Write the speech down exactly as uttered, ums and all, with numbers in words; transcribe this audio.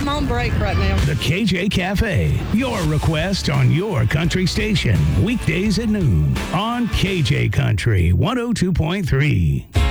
on break right now. The K J Cafe, your request on your country station. Weekdays at noon on K J Country one oh two point three.